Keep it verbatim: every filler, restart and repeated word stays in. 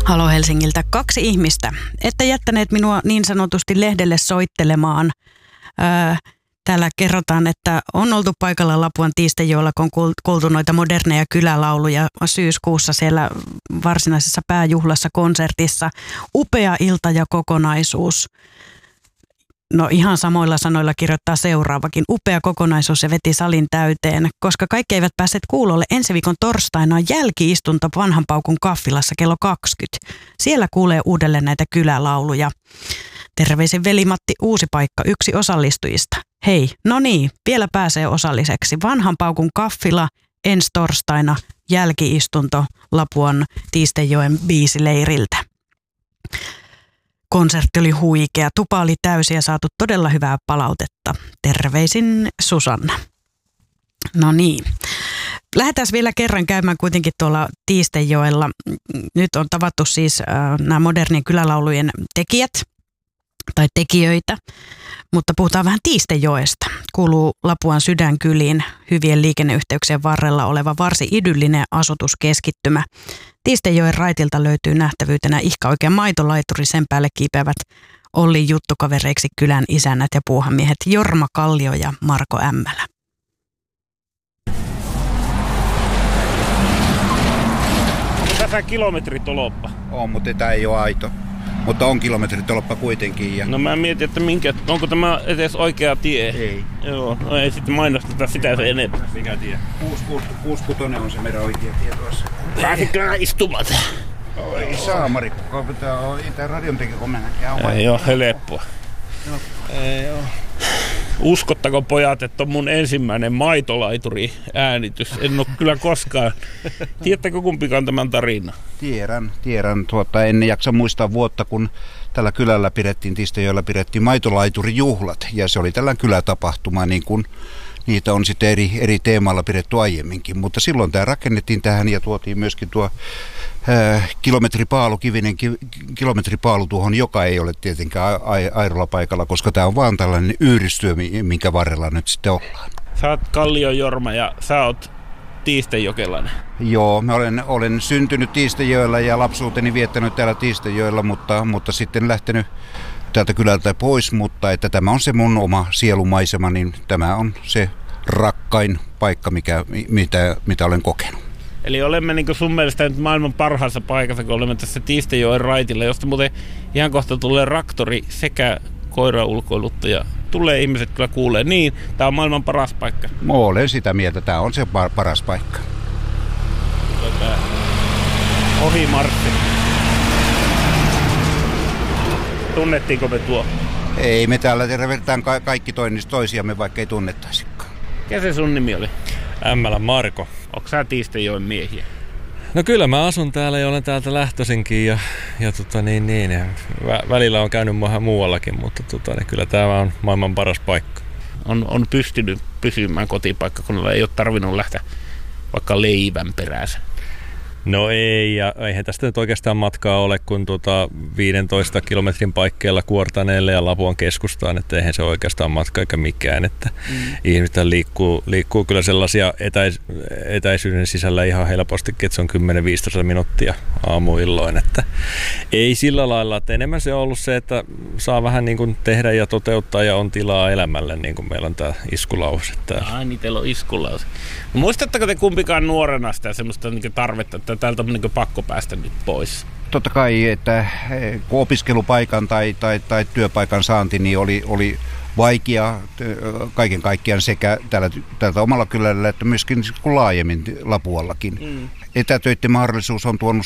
Halo Helsingiltä. Kaksi ihmistä. Ette jättäneet minua niin sanotusti lehdelle soittelemaan. Öö, täällä kerrotaan, että on oltu paikalla Lapuan Tiistejoella, kun on kuultu noita moderneja kylälauluja syyskuussa siellä varsinaisessa pääjuhlassa konsertissa. Upea ilta ja kokonaisuus. No ihan samoilla sanoilla kirjoittaa seuraavakin. Upea kokonaisuus ja veti salin täyteen, koska kaikki eivät päässeet kuulolle. Ensi viikon torstaina on jälki-istunto Vanhan Paukun kaffilassa kello kaksikymmentä. Siellä kuulee uudelleen näitä kylälauluja. Terveisin veli-Matti Uusipaikka, yksi osallistujista. Hei, no niin, vielä pääsee osalliseksi. Vanhan Paukun kaffila ensi torstaina jälki-istunto Lapuan Tiistejoen biisileiriltä. Konsertti oli huikea, tupa oli täysi ja saatu todella hyvää palautetta. Terveisin Susanna. No niin. Lähdetään vielä kerran käymään kuitenkin tuolla Tiistejoella. Nyt on tavattu siis äh, nämä modernien kylälaulujen tekijät tai tekijöitä, mutta puhutaan vähän Tiistejoesta. Kuuluu Lapuan sydänkyliin hyvien liikenneyhteyksien varrella oleva varsin idyllinen asutuskeskittymä. Tiistejoen raitilta löytyy nähtävyytenä ihka oikein maitolaituri, sen päälle kiipeävät Olli juttukavereiksi kylän isännät ja puuhamiehet Jorma Kallio ja Marko Ämmälä. Onko tässä kilometritoloppa? On, mutta tämä ei ole aito. Mutta on kilometritoloppa kuitenkin. Ja... No mä mietin, että minkä, onko tämä edes oikea tie? Ei. Joo, no ei sitten mainosteta sitä se enemmän. Mikä tie? kuusi kuusi on se meidän oikea tie tuossa. Pääsikö istumaan? Ei saa, Marikko. Pitää olla itse radion teki komennakin. Ei ole helppoa. Ei ole. Uskottako pojat, että on mun ensimmäinen maitolaituri äänitys? En ole kyllä koskaan. Tiedättekö kumpikaan tämän tarinan? Tiedän, tiedän. Tuota, en jaksa muistaa vuotta, kun tällä kylällä pidettiin, Tiistejoella pidettiin maitolaiturijuhlat. Ja se oli tällainen kylätapahtuma, niin kuin niitä on sitten eri, eri teemalla pidetty aiemminkin. Mutta silloin tämä rakennettiin tähän ja tuotiin myöskin tuo äh, kilometripaalu, kivinen ki, kilometripaalu tuohon, joka ei ole tietenkään airolla paikalla, koska tämä on vaan tällainen yhdistyö, minkä varrella nyt sitten ollaan. Sä oot Kallio Jorma ja sä oot tiistejokelainen. Joo, mä olen, olen syntynyt Tiistejoella ja lapsuuteni viettänyt täällä Tiistejoella, mutta, mutta sitten lähtenyt täältä kylältä pois, mutta että tämä on se mun oma sielumaisema, niin tämä on se rakkain paikka, mikä, mitä, mitä olen kokenut. Eli olemme niin sun mielestä nyt maailman parhaassa paikassa, kun olemme tässä Tiistejoen raitilla, josta muuten ihan kohta tulee raktori sekä koiraulkoiluttaja. Tulee ihmiset kyllä kuulee. Niin, tämä on maailman paras paikka. Olen sitä mieltä, tämä on se paras paikka. Tuota, ohi marssi. Tunnettiinko me tuo? Ei, me täällä tervehditään ka- kaikki toisiamme, vaikka ei tunnettaisikaan. Mikä se sun nimi oli? Ämmälä Marko. Onko sä Tiistejoen miehiä? No kyllä mä asun täällä ja olen täältä lähtöisinkin ja, ja tota niin, niin, vä- välillä on käynyt vähän muuallakin, mutta tota, niin kyllä tämä on maailman paras paikka. On, on pystynyt pysymään kotipaikkakunnalla, ei ole tarvinnut lähteä vaikka leivän perässä. No ei, ja eihän tästä nyt oikeastaan matkaa ole kuin tuota viidentoista kilometrin paikkeilla Kuortaneelle ja Lapuan keskustaan, että eihän se oikeastaan matka eikä mikään, että mm. ihmiset liikkuu, liikkuu kyllä sellaisia etäis, etäisyyden sisällä ihan helpostikin, että se on kymmenen viisitoista minuuttia aamuilloin, että ei sillä lailla, että enemmän se on ollut se, että saa vähän niin kuin tehdä ja toteuttaa ja on tilaa elämälle, niin kuin meillä on tämä iskulause täällä. Ai niin, teillä on iskulause. Muistatteko te kumpikaan nuorena sitä semmoista niin tarvetta, että täältä on niin pakko päästä nyt pois? Totta kai, että kun opiskelupaikan tai, tai, tai työpaikan saanti niin oli, oli vaikea kaiken kaikkiaan sekä täällä, täältä omalla kylällä että myöskin laajemmin Lapuallakin. Mm. Etätöiden mahdollisuus on tuonut